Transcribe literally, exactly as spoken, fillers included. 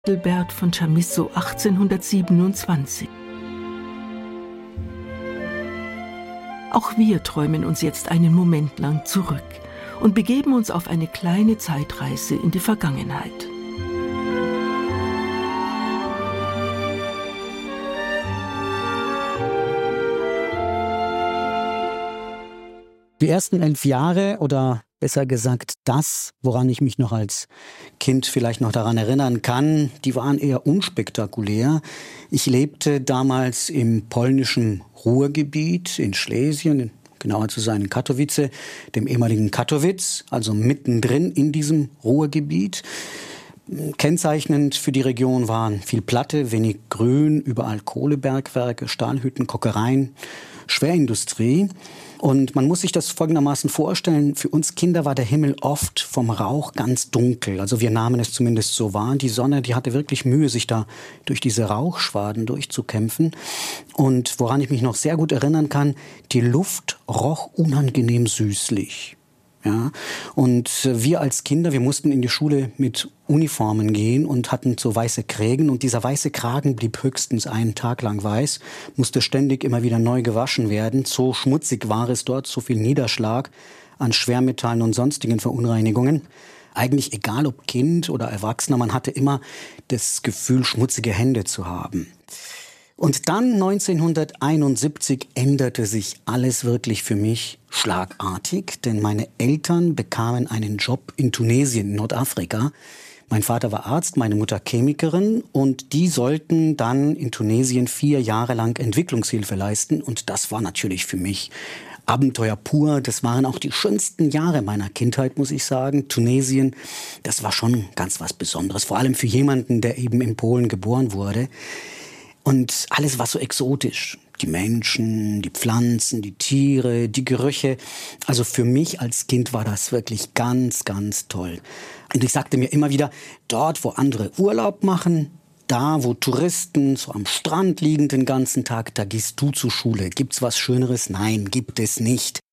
Adalbert von Chamisso achtzehnhundertsiebenundzwanzig. Auch wir träumen uns jetzt einen Moment lang zurück und begeben uns auf eine kleine Zeitreise in die Vergangenheit. Die ersten elf Jahre oder besser gesagt das, woran ich mich noch als Kind vielleicht noch daran erinnern kann, die waren eher unspektakulär. Ich lebte damals im polnischen Ruhrgebiet in Schlesien, genauer zu sein in Katowice, dem ehemaligen Kattowitz, also mittendrin in diesem Ruhrgebiet. Kennzeichnend für die Region waren viel Platte, wenig Grün, überall Kohlebergwerke, Stahlhütten, Kokereien, Schwerindustrie. Und man muss sich das folgendermaßen vorstellen, für uns Kinder war der Himmel oft vom Rauch ganz dunkel. Also wir nahmen es zumindest so wahr. Die Sonne, die hatte wirklich Mühe, sich da durch diese Rauchschwaden durchzukämpfen. Und woran ich mich noch sehr gut erinnern kann, die Luft roch unangenehm süßlich. Ja, und wir als Kinder, wir mussten in die Schule mit Uniformen gehen und hatten so weiße Kragen. Und dieser weiße Kragen blieb höchstens einen Tag lang weiß, musste ständig immer wieder neu gewaschen werden. So schmutzig war es dort, so viel Niederschlag an Schwermetallen und sonstigen Verunreinigungen. Eigentlich egal ob Kind oder Erwachsener, man hatte immer das Gefühl, schmutzige Hände zu haben. Und dann neunzehnhunderteinundsiebzig änderte sich alles wirklich für mich schlagartig, denn meine Eltern bekamen einen Job in Tunesien, in Nordafrika. Mein Vater war Arzt, meine Mutter Chemikerin und die sollten dann in Tunesien vier Jahre lang Entwicklungshilfe leisten und das war natürlich für mich Abenteuer pur. Das waren auch die schönsten Jahre meiner Kindheit, muss ich sagen. Tunesien, das war schon ganz was Besonderes, vor allem für jemanden, der eben in Polen geboren wurde. Und alles war so exotisch. Die Menschen, die Pflanzen, die Tiere, die Gerüche. Also für mich als Kind war das wirklich ganz, ganz toll. Und ich sagte mir immer wieder, dort, wo andere Urlaub machen, da, wo Touristen so am Strand liegen den ganzen Tag, da gehst du zur Schule. Gibt's was Schöneres? Nein, gibt es nicht.